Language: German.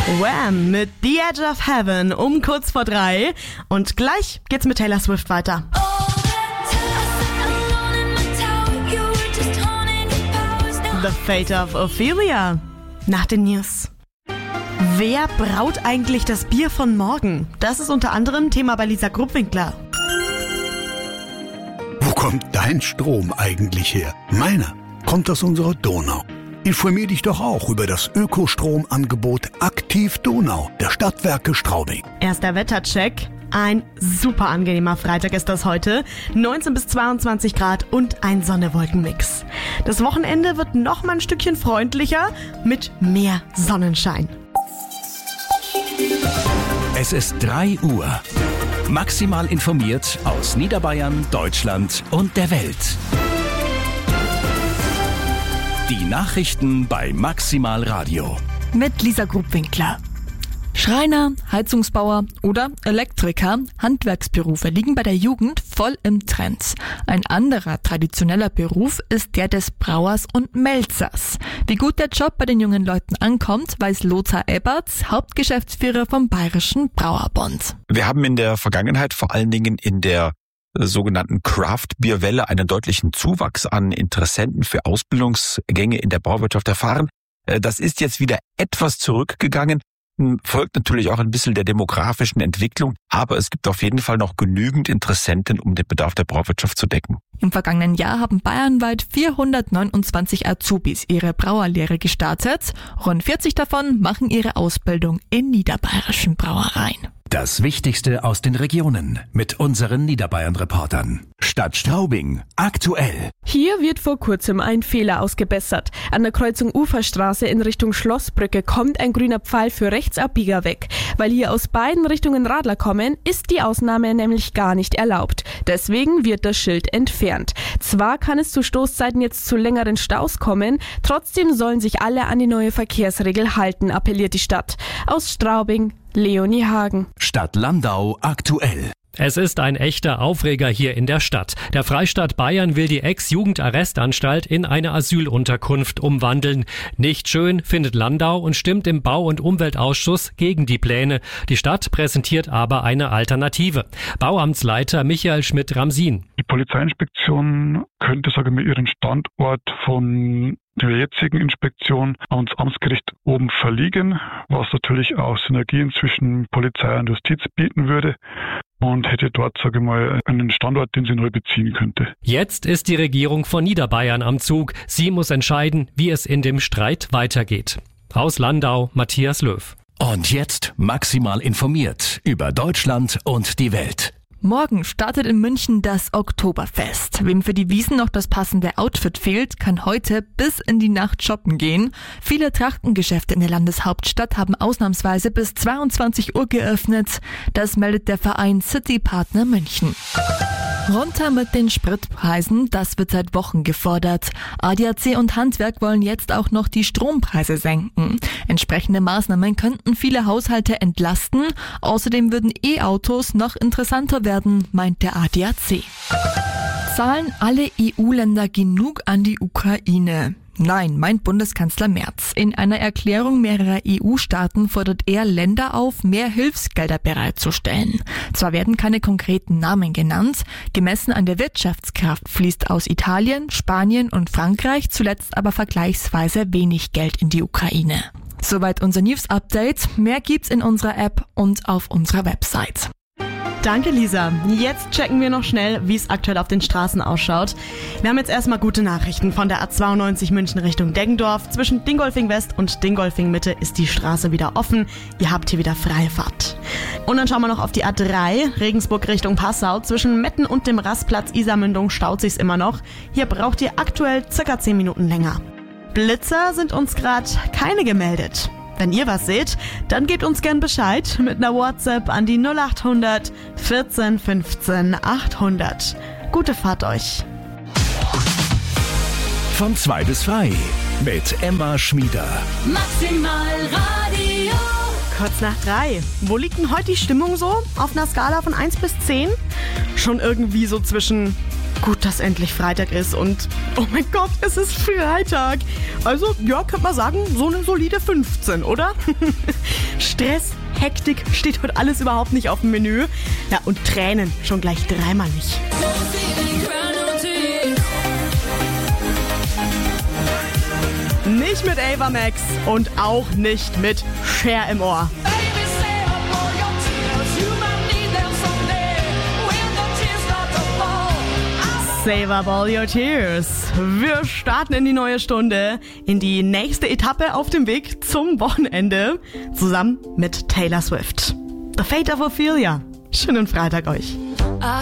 Wham! Mit The Edge of Heaven um kurz vor 3. Und gleich geht's mit Taylor Swift weiter. The Fate of Ophelia. Nach den News. Wer braut eigentlich das Bier von morgen? Das ist unter anderem Thema bei Lisa Grubwinkler. Wo kommt dein Strom eigentlich her? Meiner kommt aus unserer Donau. Informier dich doch auch über das Ökostromangebot Aktiv Donau der Stadtwerke Straubing. Erster Wettercheck. Ein super angenehmer Freitag ist das heute. 19 bis 22 Grad und ein Sonne-Wolken-Mix. Das Wochenende wird noch mal ein Stückchen freundlicher mit mehr Sonnenschein. Es ist 3 Uhr. Maximal informiert aus Niederbayern, Deutschland und der Welt. Die Nachrichten bei Maximal Radio. Mit Lisa Grubwinkler. Schreiner, Heizungsbauer oder Elektriker, Handwerksberufe liegen bei der Jugend voll im Trend. Ein anderer traditioneller Beruf ist der des Brauers und Melzers. Wie gut der Job bei den jungen Leuten ankommt, weiß Lothar Eberts, Hauptgeschäftsführer vom Bayerischen Brauerbund. Wir haben in der Vergangenheit vor allen Dingen in der sogenannten Craft-Bier-Welle einen deutlichen Zuwachs an Interessenten für Ausbildungsgänge in der Brauwirtschaft erfahren. Das ist jetzt wieder etwas zurückgegangen. Folgt natürlich auch ein bisschen der demografischen Entwicklung, aber es gibt auf jeden Fall noch genügend Interessenten, um den Bedarf der Brauwirtschaft zu decken. Im vergangenen Jahr haben bayernweit 429 Azubis ihre Brauerlehre gestartet. Rund 40 davon machen ihre Ausbildung in niederbayerischen Brauereien. Das Wichtigste aus den Regionen mit unseren Niederbayern-Reportern. Stadt Straubing, aktuell. Hier wird vor kurzem ein Fehler ausgebessert. An der Kreuzung Uferstraße in Richtung Schlossbrücke kommt ein grüner Pfeil für Rechtsabbieger weg. Weil hier aus beiden Richtungen Radler kommen, ist die Ausnahme nämlich gar nicht erlaubt. Deswegen wird das Schild entfernt. Zwar kann es zu Stoßzeiten jetzt zu längeren Staus kommen, trotzdem sollen sich alle an die neue Verkehrsregel halten, appelliert die Stadt. Aus Straubing, Leonie Hagen. Stadt Landau aktuell. Es ist ein echter Aufreger hier in der Stadt. Der Freistaat Bayern will die Ex-Jugendarrestanstalt in eine Asylunterkunft umwandeln. Nicht schön, findet Landau und stimmt im Bau- und Umweltausschuss gegen die Pläne. Die Stadt präsentiert aber eine Alternative. Bauamtsleiter Michael Schmidt-Ramsin. Die Polizeiinspektion könnte, ihren Standort von der jetzigen Inspektion ans Amtsgericht oben verlegen, was natürlich auch Synergien zwischen Polizei und Justiz bieten würde und hätte dort, einen Standort, den sie neu beziehen könnte. Jetzt ist die Regierung von Niederbayern am Zug. Sie muss entscheiden, wie es in dem Streit weitergeht. Aus Landau, Matthias Löw. Und jetzt maximal informiert über Deutschland und die Welt. Morgen startet in München das Oktoberfest. Wem für die Wiesn noch das passende Outfit fehlt, kann heute bis in die Nacht shoppen gehen. Viele Trachtengeschäfte in der Landeshauptstadt haben ausnahmsweise bis 22 Uhr geöffnet. Das meldet der Verein City Partner München. Runter mit den Spritpreisen, das wird seit Wochen gefordert. ADAC und Handwerk wollen jetzt auch noch die Strompreise senken. Entsprechende Maßnahmen könnten viele Haushalte entlasten. Außerdem würden E-Autos noch interessanter werden, meint der ADAC. Zahlen alle EU-Länder genug an die Ukraine? Nein, meint Bundeskanzler Merz. In einer Erklärung mehrerer EU-Staaten fordert er Länder auf, mehr Hilfsgelder bereitzustellen. Zwar werden keine konkreten Namen genannt, gemessen an der Wirtschaftskraft fließt aus Italien, Spanien und Frankreich zuletzt aber vergleichsweise wenig Geld in die Ukraine. Soweit unser News-Update. Mehr gibt's in unserer App und auf unserer Website. Danke, Lisa. Jetzt checken wir noch schnell, wie es aktuell auf den Straßen ausschaut. Wir haben jetzt erstmal gute Nachrichten. Von der A92 München Richtung Deggendorf. Zwischen Dingolfing West und Dingolfing Mitte ist die Straße wieder offen. Ihr habt hier wieder freie Fahrt. Und dann schauen wir noch auf die A3, Regensburg Richtung Passau. Zwischen Metten und dem Rastplatz Isarmündung staut sich's immer noch. Hier braucht ihr aktuell circa 10 Minuten länger. Blitzer sind uns gerade keine gemeldet. Wenn ihr was seht, dann gebt uns gern Bescheid mit einer WhatsApp an die 0800 14 15 800. Gute Fahrt euch. Von 2 bis frei mit Emma Schmieder. Maximal Radio. Kurz nach 3. Wo liegt denn heute die Stimmung so? Auf einer Skala von 1 bis 10? Schon irgendwie so zwischen Gut, dass endlich Freitag ist und oh mein Gott, es ist Freitag. Also, ja, könnte man sagen, so eine solide 15, oder? Stress, Hektik, steht heute alles überhaupt nicht auf dem Menü. Ja, und Tränen schon gleich dreimal nicht. Nicht mit Ava Max und auch nicht mit Cher im Ohr. Save up all your tears. Wir starten in die neue Stunde, in die nächste Etappe auf dem Weg zum Wochenende, zusammen mit Taylor Swift. The Fate of Ophelia. Schönen Freitag euch.